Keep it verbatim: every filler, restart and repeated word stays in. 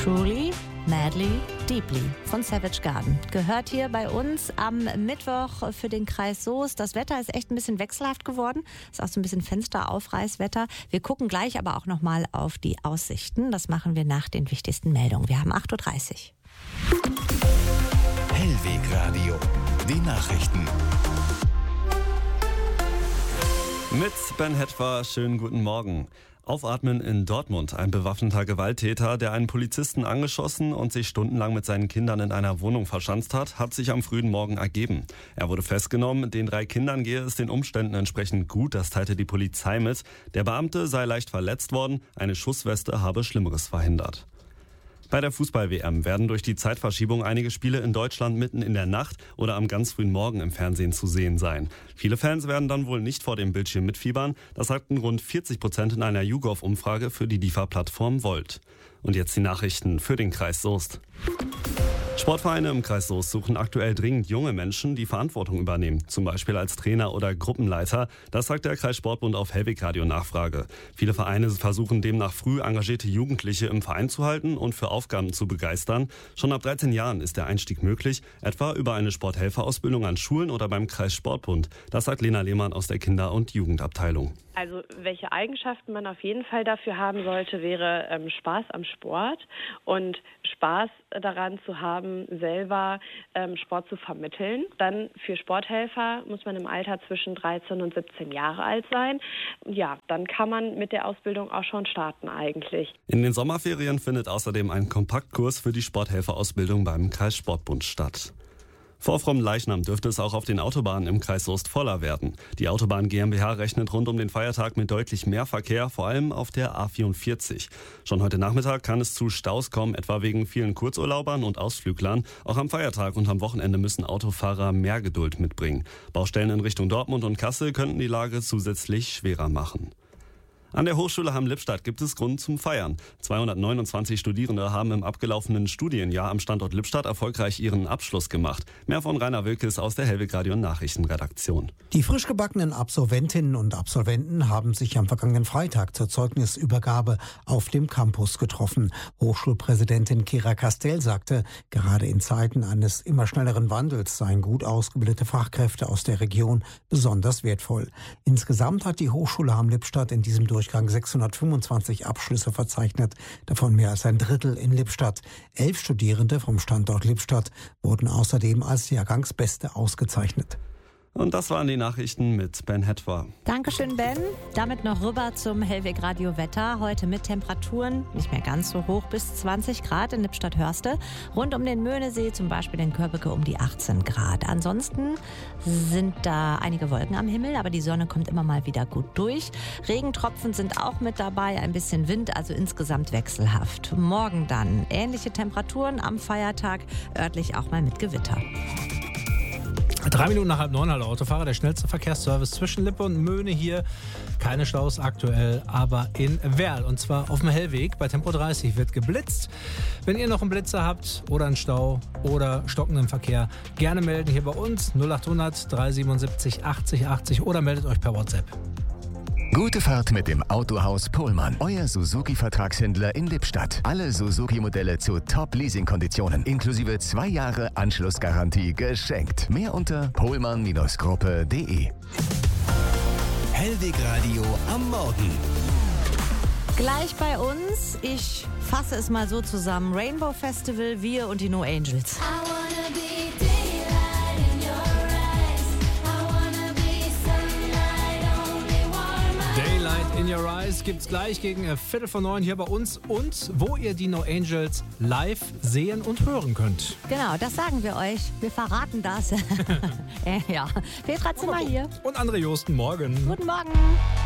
Truly, Madly, Deeply von Savage Garden. Gehört hier bei uns am Mittwoch für den Kreis Soest. Das Wetter ist echt ein bisschen wechselhaft geworden. Ist auch so ein bisschen Fensteraufreißwetter. Wir gucken gleich aber auch nochmal auf die Aussichten. Das machen wir nach den wichtigsten Meldungen. Wir haben acht Uhr dreißig. Hellwegradio, die Nachrichten. Mit Ben Hetwer, schönen guten Morgen. Aufatmen in Dortmund. Ein bewaffneter Gewalttäter, der einen Polizisten angeschossen und sich stundenlang mit seinen Kindern in einer Wohnung verschanzt hat, hat sich am frühen Morgen ergeben. Er wurde festgenommen. Den drei Kindern gehe es den Umständen entsprechend gut, das teilte die Polizei mit. Der Beamte sei leicht verletzt worden. Eine Schussweste habe Schlimmeres verhindert. Bei der Fußball-W M werden durch die Zeitverschiebung einige Spiele in Deutschland mitten in der Nacht oder am ganz frühen Morgen im Fernsehen zu sehen sein. Viele Fans werden dann wohl nicht vor dem Bildschirm mitfiebern. Das sagten rund vierzig Prozent in einer YouGov-Umfrage für die D I F A-Plattform Volt. Und jetzt die Nachrichten für den Kreis Soest. Sportvereine im Kreis Soest suchen aktuell dringend junge Menschen, die Verantwortung übernehmen, zum Beispiel als Trainer oder Gruppenleiter. Das sagt der Kreissportbund auf Hellwegradio Nachfrage. Viele Vereine versuchen demnach früh engagierte Jugendliche im Verein zu halten und für Aufgaben zu begeistern. Schon ab dreizehn Jahren ist der Einstieg möglich, etwa über eine Sporthelferausbildung an Schulen oder beim Kreissportbund. Das sagt Lena Lehmann aus der Kinder- und Jugendabteilung. Also welche Eigenschaften man auf jeden Fall dafür haben sollte, wäre ähm, Spaß am Sport und Spaß daran zu haben, selber ähm, Sport zu vermitteln. Dann für Sporthelfer muss man im Alter zwischen dreizehn und siebzehn Jahre alt sein. Ja, dann kann man mit der Ausbildung auch schon starten eigentlich. In den Sommerferien findet außerdem ein Kompaktkurs für die Sporthelferausbildung beim Kreissportbund statt. Vor Frommleichnam dürfte es auch auf den Autobahnen im Kreis Soest voller werden. Die Autobahn GmbH rechnet rund um den Feiertag mit deutlich mehr Verkehr, vor allem auf der A vierundvierzig. Schon heute Nachmittag kann es zu Staus kommen, etwa wegen vielen Kurzurlaubern und Ausflüglern. Auch am Feiertag und am Wochenende müssen Autofahrer mehr Geduld mitbringen. Baustellen in Richtung Dortmund und Kassel könnten die Lage zusätzlich schwerer machen. An der Hochschule Hamm-Lippstadt gibt es Grund zum Feiern. zweihundertneunundzwanzig Studierende haben im abgelaufenen Studienjahr am Standort Lippstadt erfolgreich ihren Abschluss gemacht. Mehr von Rainer Wilkes aus der Hellwegradio Nachrichtenredaktion. Die frisch gebackenen Absolventinnen und Absolventen haben sich am vergangenen Freitag zur Zeugnisübergabe auf dem Campus getroffen. Hochschulpräsidentin Kira Castell sagte, gerade in Zeiten eines immer schnelleren Wandels seien gut ausgebildete Fachkräfte aus der Region besonders wertvoll. Insgesamt hat die Hochschule Hamm-Lippstadt in diesem Durchgang sechshundertfünfundzwanzig Abschlüsse verzeichnet, davon mehr als ein Drittel in Lippstadt. Elf Studierende vom Standort Lippstadt wurden außerdem als Jahrgangsbeste ausgezeichnet. Und das waren die Nachrichten mit Ben Hetwer. Dankeschön, Ben. Damit noch rüber zum Hellwegradio-Wetter. Heute mit Temperaturen nicht mehr ganz so hoch, bis zwanzig Grad in Lippstadt-Hörste. Rund um den Möhnesee, zum Beispiel in Körbeke, um die achtzehn Grad. Ansonsten sind da einige Wolken am Himmel, aber die Sonne kommt immer mal wieder gut durch. Regentropfen sind auch mit dabei, ein bisschen Wind, also insgesamt wechselhaft. Morgen dann ähnliche Temperaturen am Feiertag, örtlich auch mal mit Gewitter. Drei Minuten nach halb neun, hallo Autofahrer, der schnellste Verkehrsservice zwischen Lippe und Möhne hier. Keine Staus aktuell, aber in Werl. Und zwar auf dem Hellweg bei Tempo dreißig wird geblitzt. Wenn ihr noch einen Blitzer habt oder einen Stau oder stockenden Verkehr, gerne melden hier bei uns null achthundert dreihundertsiebenundsiebzig achtzig achtzig oder meldet euch per WhatsApp. Gute Fahrt mit dem Autohaus Pohlmann, euer Suzuki-Vertragshändler in Lippstadt. Alle Suzuki-Modelle zu Top-Leasing-Konditionen, inklusive zwei Jahre Anschlussgarantie geschenkt. Mehr unter pohlmann Bindestrich gruppe punkt de. Hellwegradio am Morgen. Gleich bei uns, ich fasse es mal so zusammen, Rainbow Festival, wir und die No Angels. In Your Eyes gibt's gleich gegen Viertel vor neun hier bei uns und wo ihr die No Angels live sehen und hören könnt. Genau, das sagen wir euch. Wir verraten das. äh, ja, Petra Zimmer hier. Und André Josten, morgen. Guten Morgen.